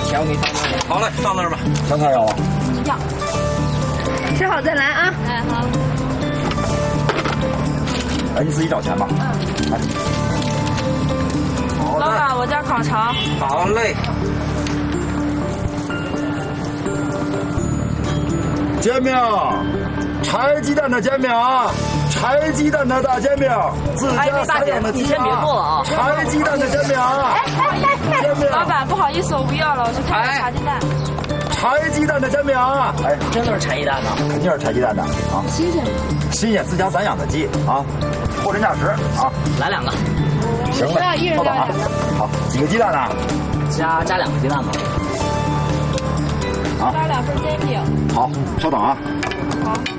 钱我给你放那儿。 好嘞，放那儿吧。 香菜要吗？ 要。吃好再来啊！ 哎，好。 哎，你自己找钱吧。 嗯。 来。 好的。 老板，我叫烤肠。 好嘞。 煎饼，柴鸡蛋的煎饼，柴鸡蛋的大煎饼，自家散养的鸡啊！柴鸡蛋的煎饼，煎饼。 老板，不好意思，我不要了，我去看看茶鸡蛋。 柴鸡蛋的煎饼，哎， 真的是柴鸡蛋的， 肯定是柴鸡蛋的啊！ 新鲜， 新鲜，自家散养的鸡啊，货真价实啊！ 来2个。 行不要嘞， 一人要2个。 好，几个鸡蛋呢？ 加2个鸡蛋吧。 啊， 加2份煎饼。 好，稍等啊。 好。